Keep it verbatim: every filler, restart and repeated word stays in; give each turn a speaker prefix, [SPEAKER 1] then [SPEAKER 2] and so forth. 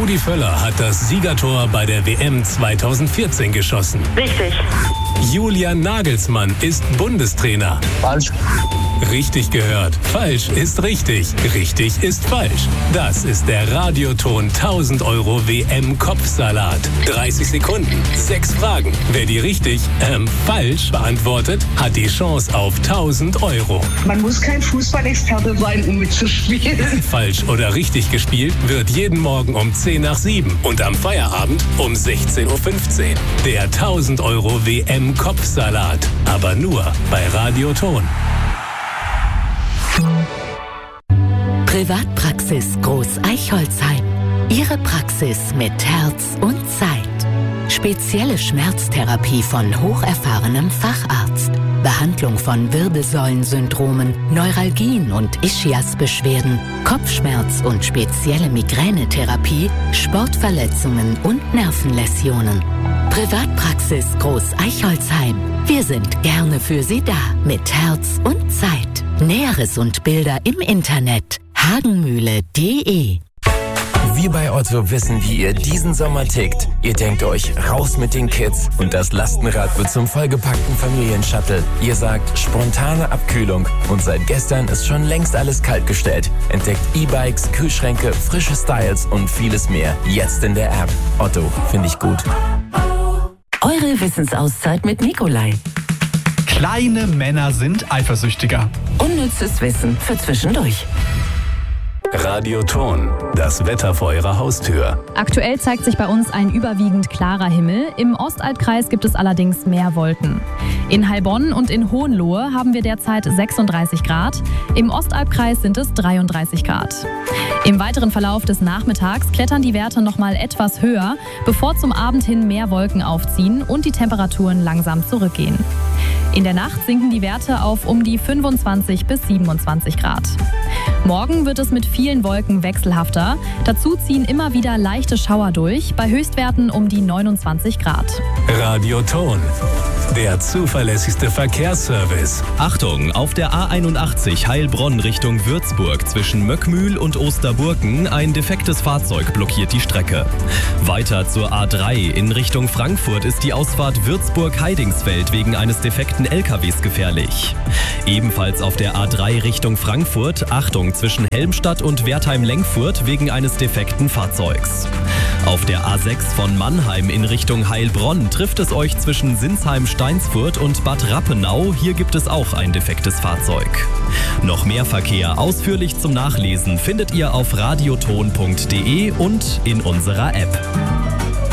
[SPEAKER 1] Rudi Völler hat das Siegertor bei der W M zweitausendvierzehn geschossen.
[SPEAKER 2] Richtig.
[SPEAKER 1] Julian Nagelsmann ist Bundestrainer.
[SPEAKER 3] Falsch.
[SPEAKER 1] Richtig gehört. Falsch ist richtig. Richtig ist falsch. Das ist der Radioton tausend Euro W M-Kopfsalat. dreißig Sekunden, sechs Fragen. Wer die richtig, ähm, falsch beantwortet, hat die Chance auf tausend Euro.
[SPEAKER 2] Man muss kein Fußballexperte sein, um mitzuspielen.
[SPEAKER 1] Falsch oder richtig gespielt wird jeden Morgen um zehn nach sieben und am Feierabend um sechzehn Uhr fünfzehn. Der tausend Euro W M-Kopfsalat. Aber nur bei Radioton.
[SPEAKER 4] Privatpraxis Groß-Eichholzheim. Ihre Praxis mit Herz und Zeit. Spezielle Schmerztherapie von hocherfahrenem Facharzt. Behandlung von Wirbelsäulensyndromen, Neuralgien und Ischiasbeschwerden, Kopfschmerz und spezielle Migränetherapie, Sportverletzungen und Nervenläsionen. Privatpraxis Groß-Eichholzheim. Wir sind gerne für Sie da mit Herz und Zeit. Näheres und Bilder im Internet hagenmühle punkt de.
[SPEAKER 5] Wir bei Otto wissen, wie ihr diesen Sommer tickt. Ihr denkt euch, raus mit den Kids und das Lastenrad wird zum vollgepackten Familienshuttle. Ihr sagt, spontane Abkühlung und seit gestern ist schon längst alles kaltgestellt. Entdeckt E-Bikes, Kühlschränke, frische Styles und vieles mehr. Jetzt in der App. Otto, finde ich gut.
[SPEAKER 4] Eure Wissensauszeit mit Nikolai.
[SPEAKER 6] Kleine Männer sind eifersüchtiger.
[SPEAKER 4] Unnützes Wissen für zwischendurch.
[SPEAKER 1] Radioton, das Wetter vor Ihrer Haustür.
[SPEAKER 7] Aktuell zeigt sich bei uns ein überwiegend klarer Himmel. Im Ostalbkreis gibt es allerdings mehr Wolken. In Heilbronn und in Hohenlohe haben wir derzeit sechsunddreißig Grad. Im Ostalbkreis sind es dreiunddreißig Grad. Im weiteren Verlauf des Nachmittags klettern die Werte noch mal etwas höher, bevor zum Abend hin mehr Wolken aufziehen und die Temperaturen langsam zurückgehen. In der Nacht sinken die Werte auf um die fünfundzwanzig bis siebenundzwanzig Grad. Morgen wird es mit vielen Wolken wechselhafter. Dazu ziehen immer wieder leichte Schauer durch, bei Höchstwerten um die neunundzwanzig Grad.
[SPEAKER 1] Radioton, der zuverlässigste Verkehrsservice.
[SPEAKER 8] Achtung, auf der A einundachtzig Heilbronn Richtung Würzburg zwischen Möckmühl und Osterburken ein defektes Fahrzeug blockiert die Strecke. Weiter zur A drei in Richtung Frankfurt ist die Ausfahrt Würzburg-Heidingsfeld wegen eines defekten L K Ws gefährlich. Ebenfalls auf der A drei Richtung Frankfurt, Achtung, zwischen Helmstadt und Wertheim-Lenkfurt wegen eines defekten Fahrzeugs. Auf der A sechs von Mannheim in Richtung Heilbronn trifft es euch zwischen Sinsheim-Steinsfurt und Bad Rappenau. Hier gibt es auch ein defektes Fahrzeug. Noch mehr Verkehr ausführlich zum Nachlesen findet ihr auf radioton punkt de und in unserer App.